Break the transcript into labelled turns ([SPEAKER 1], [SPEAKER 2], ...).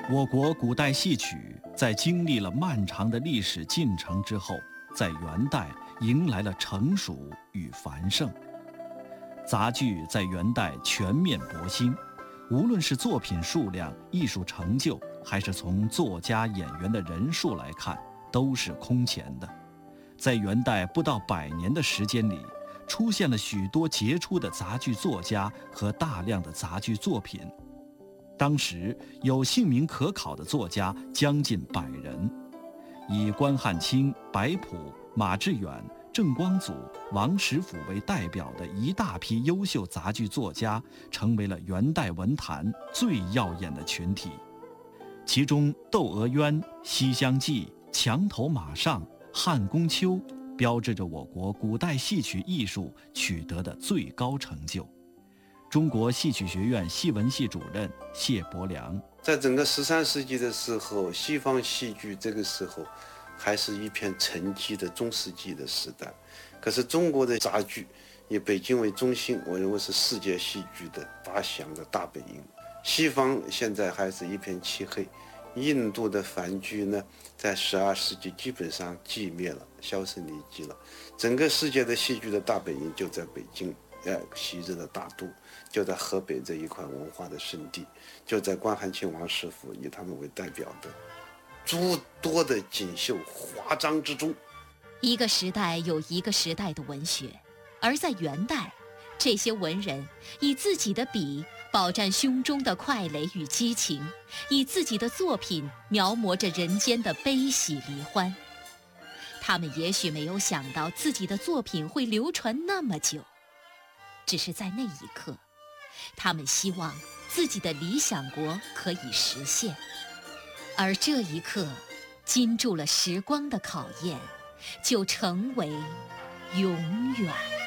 [SPEAKER 1] 我国古代戏曲在经历了漫长的历史进程之后，在元代迎来了成熟与繁盛。杂剧在元代全面勃兴，无论是作品数量、艺术成就，还是从作家、演员的人数来看，都是空前的。在元代不到100年的时间里，出现了许多杰出的杂剧作家和大量的杂剧作品。当时有姓名可考的作家将近100人，以关汉卿、白朴、马致远、郑光祖、王实甫为代表的一大批优秀杂剧作家，成为了元代文坛最耀眼的群体。其中《窦娥冤》《西厢记》《墙头马上》《汉宫秋》标志着我国古代戏曲艺术取得的最高成就。中国戏曲学院戏文系主任谢伯良，
[SPEAKER 2] 在整个13世纪的时候，西方戏剧这个时候还是一片沉寂的中世纪的时代，可是中国的杂剧以北京为中心，我认为是世界戏剧的发祥的大本营。西方现在还是一片漆黑，印度的梵剧呢，在12世纪基本上寂灭了，销声匿迹了。整个世界的戏剧的大本营就在北京，昔日的大都，就在河北这一块文化的圣地，就在关汉卿、王实甫以他们为代表的诸多的锦绣华章之中。
[SPEAKER 3] 一个时代有一个时代的文学，而在元代，这些文人以自己的笔饱蘸胸中的快垒与激情，以自己的作品描摹着人间的悲喜离欢。他们也许没有想到自己的作品会流传那么久，只是在那一刻，他们希望自己的理想国可以实现，而这一刻经住了时光的考验，就成为永远。